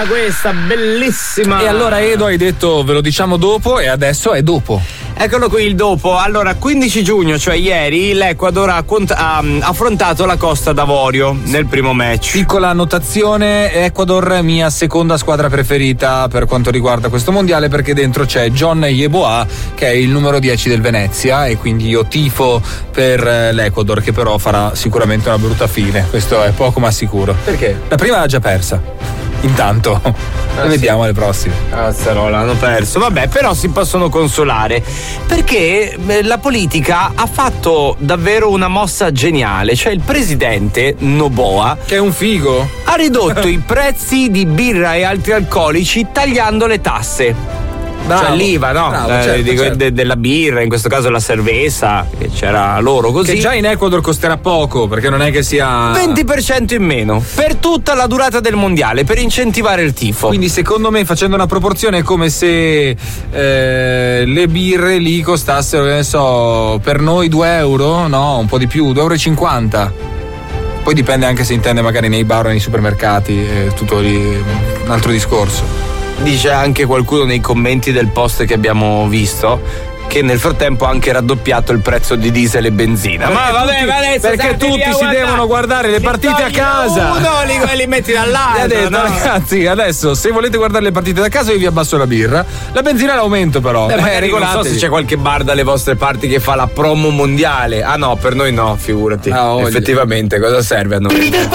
bella questa, bellissima. E allora Edo hai detto ve lo diciamo dopo e adesso è dopo. Eccolo qui il dopo. Allora, 15 giugno, cioè ieri, l'Ecuador ha affrontato la Costa d'Avorio nel primo match. Piccola annotazione, Ecuador è mia seconda squadra preferita per quanto riguarda questo mondiale, perché dentro c'è John Yeboah, che è il numero 10 del Venezia, e quindi io tifo per l'Ecuador, che però farà sicuramente una brutta fine. Questo è poco ma sicuro. Perché? La prima l'ha già persa. Intanto vediamo alle prossime. L'hanno perso. Vabbè, però si possono consolare, perché la politica ha fatto davvero una mossa geniale. Cioè il presidente Noboa, che è un figo, ha ridotto i prezzi di birra e altri alcolici tagliando le tasse. Bravo, cioè l'IVA, no? Bravo, certo. Della birra, in questo caso la cerveza, che c'era loro così. Che già in Ecuador costerà poco, perché non è che sia 20% in meno per tutta la durata del mondiale, per incentivare il tifo. Quindi secondo me, facendo una proporzione, è come se le birre lì costassero, che ne so, per noi 2 euro, no, un po' di più, 2,50 euro. Poi dipende anche se intende magari nei bar o nei supermercati, è tutto lì un altro discorso. Dice anche qualcuno nei commenti del post che abbiamo visto che nel frattempo ha anche raddoppiato il prezzo di diesel e benzina. Ma vabbè, Vanessa, perché tutti si devono guardare le partite a casa. Li metti dall'altro. Detto, no? Ragazzi, adesso se volete guardare le partite da casa io vi abbasso la birra. La benzina l'aumento però. Non so se c'è qualche bar dalle vostre parti che fa la promo mondiale. Ah no, per noi no, figurati. Effettivamente, cosa serve a noi?